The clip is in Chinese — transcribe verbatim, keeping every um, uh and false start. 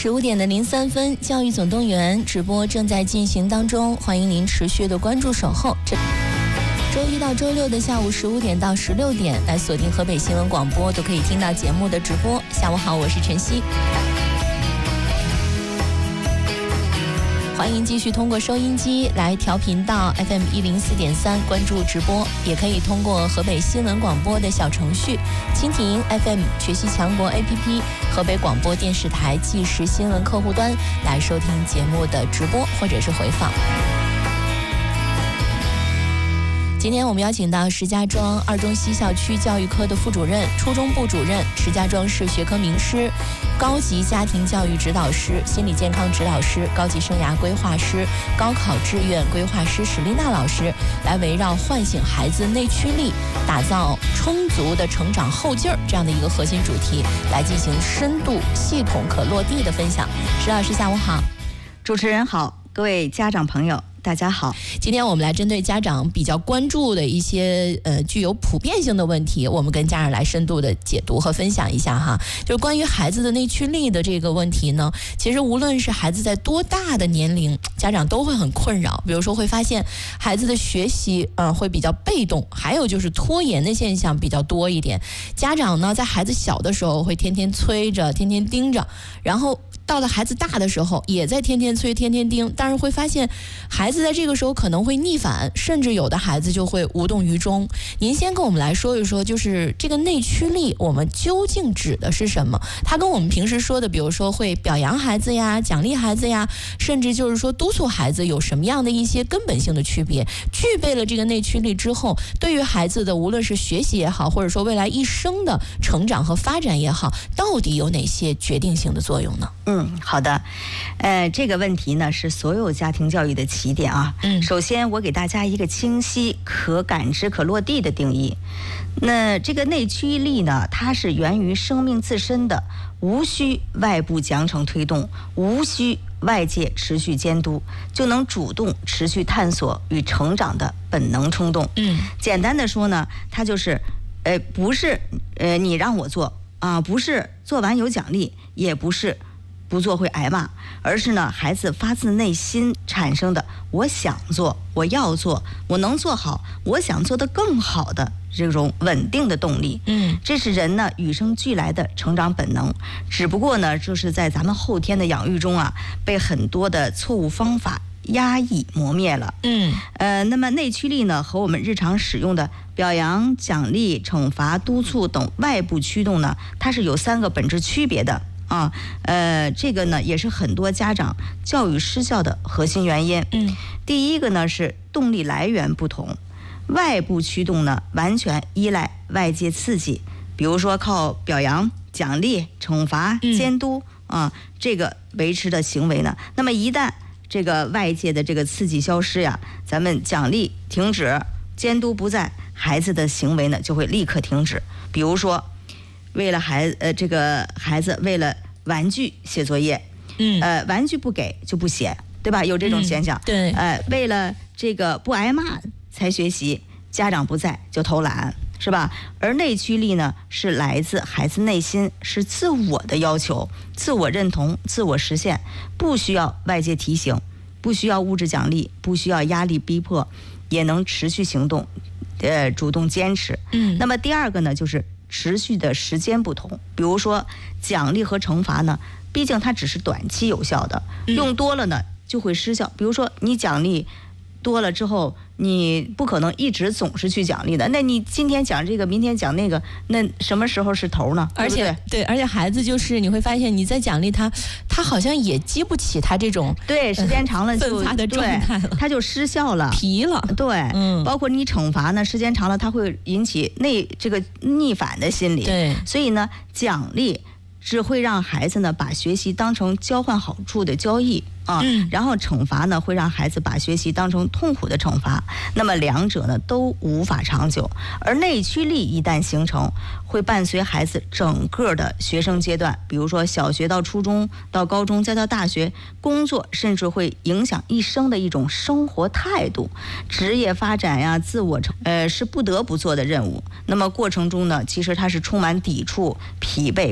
十五点的零三分，教育总动员直播正在进行当中，欢迎您持续的关注守候。这周一到周六的下午十五点到十六点，来锁定河北新闻广播，都可以听到节目的直播。下午好，我是晨曦。欢迎继续通过收音机来调频到 F M 一零四点三关注直播，也可以通过河北新闻广播的小程序、蜻蜓 F M、学习强国 A P P、河北广播电视台即时新闻客户端来收听节目的直播或者是回放。今天我们邀请到石家庄二中西校区教育科的副主任、初中部主任、石家庄市学科名师、高级家庭教育指导师、心理健康指导师、高级生涯规划师、高考志愿规划师史丽娜老师，来围绕唤醒孩子内驱力，打造充足的成长后劲儿这样的一个核心主题，来进行深度、系统、可落地的分享。石老师，下午好。 主持人好，各位家长朋友大家好。 今天我们来针对家长比较关注的一些呃具有普遍性的问题，我们跟家长来深度的解读和分享一下哈。就是关于孩子的内驱力的这个问题呢，其实无论是孩子在多大的年龄，家长都会很困扰。比如说会发现孩子的学习呃会比较被动，还有就是拖延的现象比较多一点。家长呢在孩子小的时候会天天催着，天天盯着，然后到了孩子大的时候也在天天催天天盯，但是会发现孩子在这个时候可能会逆反，甚至有的孩子就会无动于衷。您先跟我们来说一说，就是这个内驱力我们究竟指的是什么？它跟我们平时说的比如说会表扬孩子呀、奖励孩子呀，甚至就是说督促孩子有什么样的一些根本性的区别？具备了这个内驱力之后，对于孩子的无论是学习也好，或者说未来一生的成长和发展也好，到底有哪些决定性的作用呢？ 嗯，好的，呃，这个问题呢是所有家庭教育的起点啊。嗯，首先我给大家一个清晰、可感知、可落地的定义。那这个内驱力呢，它是源于生命自身的，无需外部奖惩推动，无需外界持续监督，就能主动持续探索与成长的本能冲动。嗯，简单的说呢，它就是，呃，不是呃你让我做啊，不是做完有奖励，也不是不做会挨骂，而是呢孩子发自内心产生的我想做，我要做，我能做好，我想做得更好的这种稳定的动力。嗯，这是人呢与生俱来的成长本能，只不过呢就是在咱们后天的养育中啊，被很多的错误方法压抑磨灭了。嗯，呃，那么内驱力呢和我们日常使用的表扬、奖励、惩罚、督促等外部驱动呢，它是有三个本质区别的。啊，呃，这个呢也是很多家长教育失效的核心原因。嗯，第一个呢是动力来源不同，外部驱动呢完全依赖外界刺激，比如说靠表扬、奖励、惩罚、监督、嗯、啊，这个维持的行为呢，那么一旦这个外界的这个刺激消失呀，咱们奖励停止，监督不在，孩子的行为呢就会立刻停止。比如说，为了孩呃这个孩子为了玩具写作业，嗯，呃，玩具不给就不写，对吧？有这种现象。嗯、对，呃，为了这个不挨骂才学习，家长不在就偷懒，是吧？而内驱力呢，是来自孩子内心，是自我的要求、自我认同、自我实现，不需要外界提醒，不需要物质奖励，不需要压力逼迫，也能持续行动，呃，主动坚持。嗯，那么第二个呢，就是持续的时间不同，比如说奖励和惩罚呢，毕竟它只是短期有效的，用多了呢就会失效。比如说你奖励多了之后，你不可能一直总是去奖励的，那你今天讲这个，明天讲那个，那什么时候是头呢？ 而且 对, 对, 对，而且孩子就是你会发现你在奖励他，他好像也激不起他这种对时间长了就奋发的状态了， 他就失效了， 疲了。 对，嗯，包括你惩罚呢，时间长了他会引起内这个逆反的心理。对，所以呢，奖励只会让孩子呢把学习当成交换好处的交易啊，嗯、然后惩罚呢会让孩子把学习当成痛苦的惩罚，那么两者呢都无法长久。而内驱力一旦形成，会伴随孩子整个的学生阶段，比如说小学到初中到高中再到大学工作，甚至会影响一生的一种生活态度。职业发展呀，自我成呃是不得不做的任务。那么过程中呢，其实它是充满抵触、疲惫。